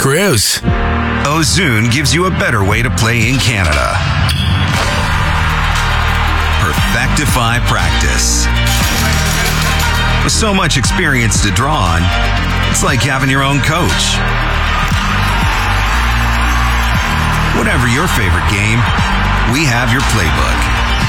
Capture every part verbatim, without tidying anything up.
Gross. Ozoon gives you a better way to play in Canada. Perfectify practice. With so much experience to draw on, it's like having your own coach. Whatever your favorite game, we have your playbook.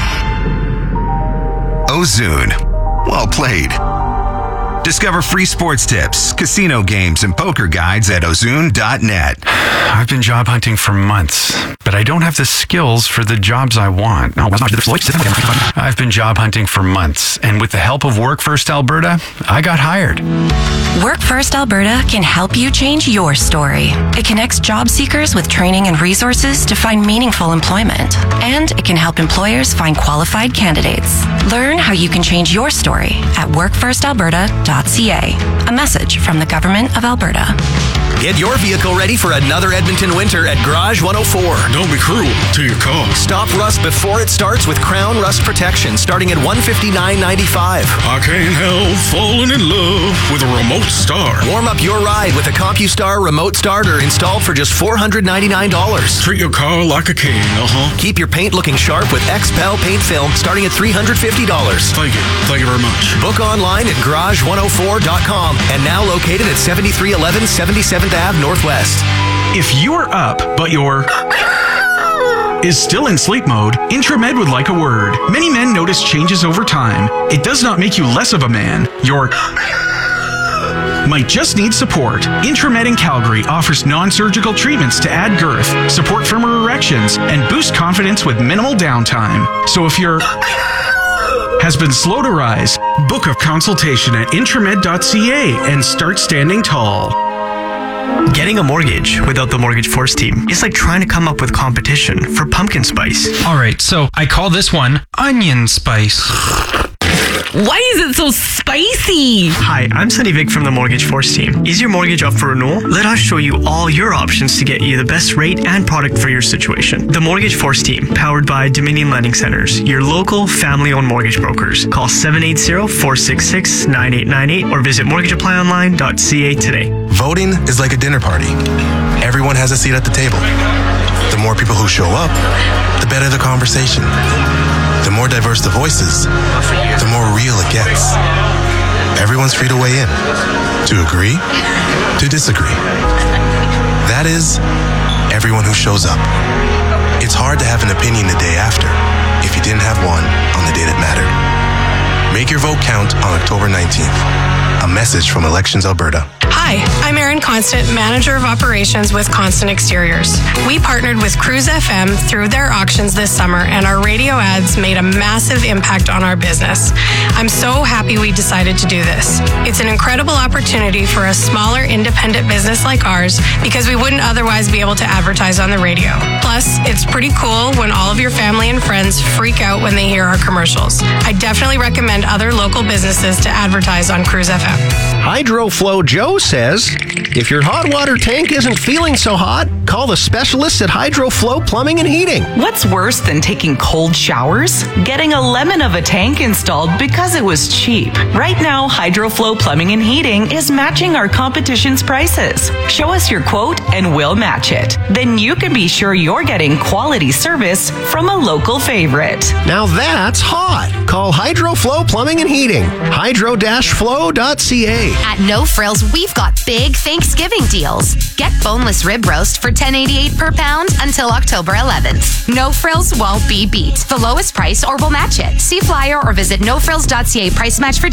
Ozoon. Well played. Discover free sports tips, casino games, and poker guides at ozoon dot net. I've been job hunting for months, but I don't have the skills for the jobs I want. I've been job hunting for months, and with the help of Work First Alberta, I got hired. Work First Alberta can help you change your story. It connects job seekers with training and resources to find meaningful employment, and it can help employers find qualified candidates. Learn how you can change your story at work first alberta dot c a. A message from the Government of Alberta. Get your vehicle ready for another Edmonton winter at Garage one oh four. Don't be cruel to your car. Stop rust before it starts with Crown Rust Protection, starting at one hundred fifty-nine dollars and ninety-five cents. I can't help falling in love with a remote start. Warm up your ride with a CompuStar remote starter installed for just four hundred ninety-nine dollars. Treat your car like a king, uh-huh. Keep your paint looking sharp with X P E L paint film starting at three hundred fifty dollars. Thank you. Thank you very much. Book online at garage one oh four dot com and now located at seventy-three eleven seventy-seventh Avenue Northwest. If you're up, but you're is still in sleep mode, Intramed would like a word. Many men notice changes over time. It does not make you less of a man. You're might just need support. Intramed in Calgary offers non-surgical treatments to add girth, support firmer erections, and boost confidence with minimal downtime. So if you're has been slow to rise, book a consultation at intramed dot c a and start standing tall. Getting a mortgage without the Mortgage Force team is like trying to come up with competition for pumpkin spice. All right, so I call this one onion spice. Why is it so spicy? Hi, I'm Sunny Vic from the Mortgage Force team. Is your mortgage up for renewal? Let us show you all your options to get you the best rate and product for your situation. The Mortgage Force team, powered by Dominion Lending Centers, your local family-owned mortgage brokers. Call seven eight zero, four six six, nine eight nine eight or visit mortgage apply online dot c a today. Voting is like a dinner party. Everyone has a seat at the table. The more people who show up, the better the conversation. The more diverse the voices, the more real it gets. Everyone's free to weigh in, to agree, to disagree. That is, everyone who shows up. It's hard to have an opinion the day after if you didn't have one on the day that mattered. Make your vote count on October nineteenth. A message from Elections Alberta. Hi, I'm Erin Constant, Manager of Operations with Constant Exteriors. We partnered with Cruise F M through their auctions this summer, and our radio ads made a massive impact on our business. I'm so happy we decided to do this. It's an incredible opportunity for a smaller independent business like ours because we wouldn't otherwise be able to advertise on the radio. Plus, it's pretty cool when all of your family and friends freak out when they hear our commercials. I definitely recommend other local businesses to advertise on Cruise F M. HydroFlow Joe says, if your hot water tank isn't feeling so hot, call the specialists at HydroFlow Plumbing and Heating. What's worse than taking cold showers? Getting a lemon of a tank installed because it was cheap. Right now, HydroFlow Plumbing and Heating is matching our competition's prices. Show us your quote and we'll match it. Then you can be sure you're getting quality service from a local favorite. Now that's hot. Call HydroFlow Plumbing and Heating. hydro dash flow dot c a. At No Frills, we've got big Thanksgiving deals. Get boneless rib roast for ten eighty-eight per pound until October eleventh. No Frills won't be beat. The lowest price or we'll match it. See flyer or visit no frills dot c a price match for